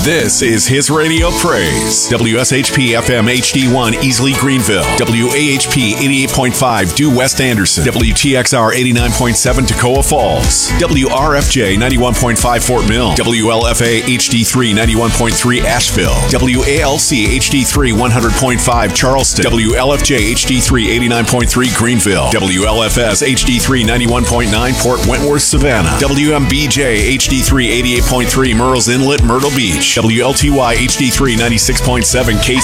This is His Radio Praise. WSHP FM HD1 Easley Greenville. WAHP 88.5 Due West Anderson. WTXR 89.7 Toccoa Falls. WRFJ 91.5 Fort Mill. WLFA HD3 91.3 Asheville. WALC HD3 100.5 Charleston. WLFJ HD3 89.3 Greenville. WLFS HD3 91.9 Port Wentworth Savannah. WMBJ HD3 88.3 Murrells Inlet Myrtle Beach. WLTY HD3 96.7 K